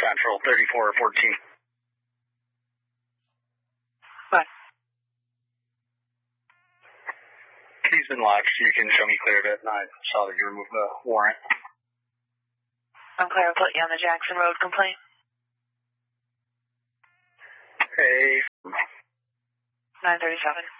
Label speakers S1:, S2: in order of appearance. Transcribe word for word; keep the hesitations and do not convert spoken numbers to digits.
S1: Central, thirty-four fourteen.
S2: What?
S1: He's been locked. You can show me clear of it, and I saw that you removed the warrant.
S2: I'm clear. I'll put you on the Jackson Road complaint.
S1: Hey.
S2: nine thirty-seven.